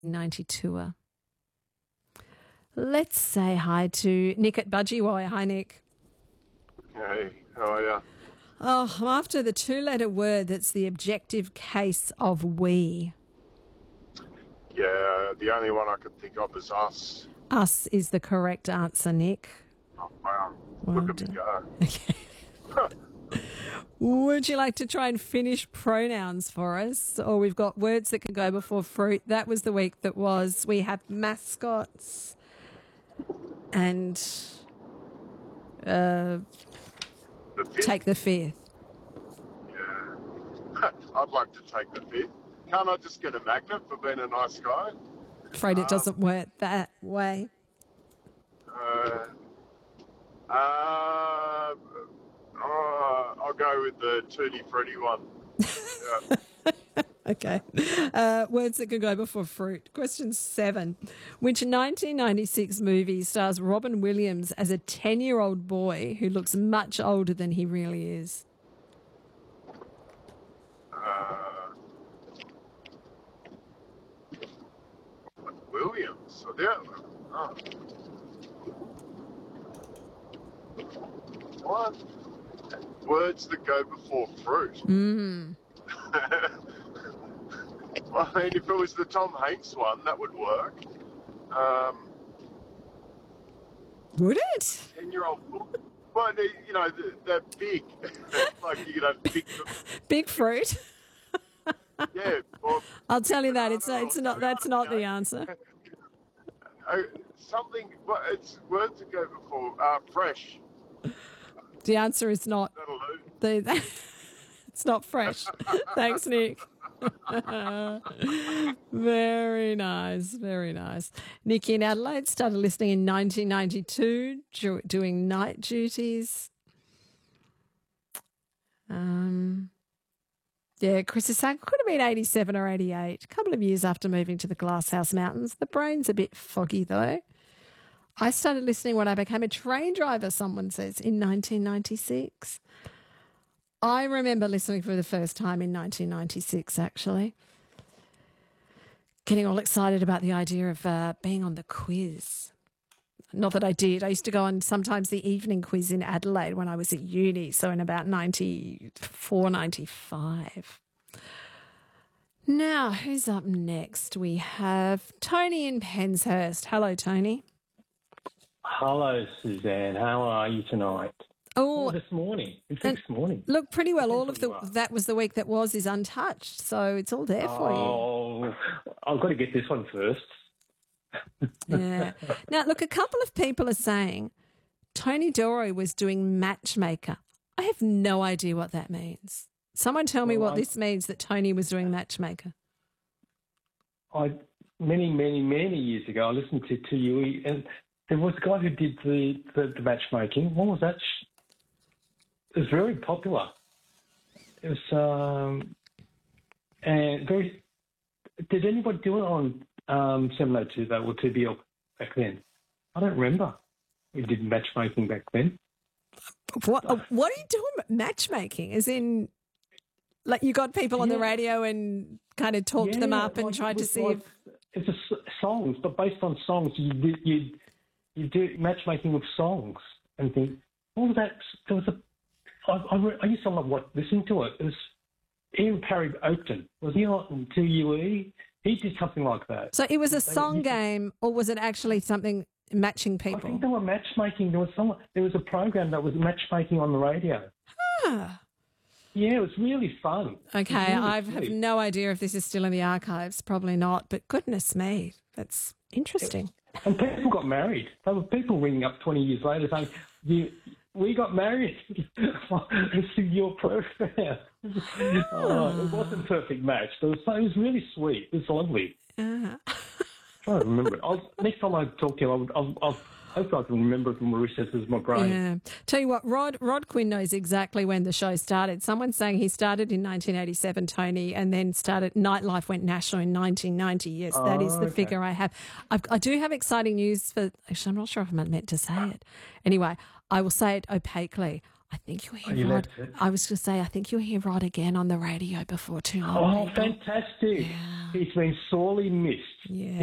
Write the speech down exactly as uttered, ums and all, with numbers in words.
ninety-two. Let's say hi to Nick at Budgie. Hi, Nick. Hey, how are you? Oh, I'm after the two-letter word that's the objective case of we. Yeah, the only one I could think of is us. Us is the correct answer, Nick. Oh, wow. Well Look at me done. go. Okay. Would you like to try and finish pronouns for us? Or we've got words that can go before fruit. That was the week that was. We have mascots and uh, The fifth? take the fifth. Yeah. I'd like to take the fifth. Can't I just get a magnet for being a nice guy? Afraid it doesn't work that way. Uh, uh, oh, I'll go with the Tutti Frutti one. Yeah. Okay. Uh, words that can go before fruit. Question seven. Which nineteen ninety-six movie stars Robin Williams as a ten-year-old boy who looks much older than he really is? Uh, Williams. Yeah. Oh. What? Words that go before fruit. Mm. Well, I mean, if it was the Tom Hanks one, that would work. Um, Would it? ten-year-old. Well, they, you know, they're, they're big. Like, you know, big. Big fruit. Yeah. Or, I'll tell you that it's it's not that's not the answer. uh, something. Well, it's words that go before uh, fresh. The answer is not. That'll do. The, it's not fresh. Thanks, Nick. Very nice, very nice. Nikki in Adelaide started listening in nineteen ninety-two, do, doing night duties. Um, yeah, Chris is saying could have been eighty-seven or eighty-eight, a couple of years after moving to the Glasshouse Mountains. The brain's a bit foggy, though. I started listening when I became a train driver, someone says, in nineteen ninety-six. I remember listening for the first time in nineteen ninety-six, actually. Getting all excited about the idea of uh, being on the quiz. Not that I did. I used to go on sometimes the evening quiz in Adelaide when I was at uni, so in about ninety-four, ninety-five. Now, who's up next? We have Tony in Penshurst. Hello, Tony. Hello, Suzanne. How are you tonight? Oh, Oh, this morning. In fact, this morning. look, pretty well. All of the You are. that was the week that was is untouched, so it's all there for you. Oh, I've got to get this one first. Yeah. Now, look, a couple of people are saying Tony Delroy was doing matchmaker. I have no idea what that means. Someone tell me Well, what I- this means that Tony was doing matchmaker. I many, many, many years ago, I listened to T U E, and there was a guy who did the, the, the matchmaking. What was that? sh- It was very popular. It was, um, and very. Did anybody do it on um, seven oh two though, or two B L back then? I don't remember. We did matchmaking back then. What uh, What are you doing matchmaking? As in, like you got people on the Yeah. radio and kind of talked them Yeah, up and like, tried it to was see like- if. It's a s songs, but based on songs, you do, you you do matchmaking with songs and think, what was that? There was a. I, I, re- I used to love what listening to it. It was Ian Parry Oakton. Was he on T U E? He did something like that. So it was a They- song you- game, or was it actually something matching I people? think they were matchmaking. There was some. There was a program that was matchmaking on the radio. Ah. Yeah, it was really fun. It was Okay, really I have sweet. no idea if this is still in the archives. Probably not, but goodness me, that's interesting. And people got married. There were people ringing up twenty years later saying, "You, we got married." This is your program. Oh, it wasn't a perfect match, but it was, it was really sweet. It was lovely. Ah. I don't remember it. I'll, next time I talk to you, I'll, I'll, I'll hope I can remember it from the recesses of my brain. Yeah. Tell you what, Rod Rod Quinn knows exactly when the show started. Someone's saying he started in nineteen eighty-seven, Tony, and then started Nightlife went national in nineteen ninety. Yes, that is Oh, the okay. figure I have. I've, I do have exciting news for. Actually, I'm not sure if I'm meant to say it. Anyway, I will say it opaquely. I think you'll Are hear you Rod. allowed to- I was going to say, I think you'll hear Rod again on the radio before too long. Oh, people. fantastic. Yeah. He's been sorely missed. Yeah.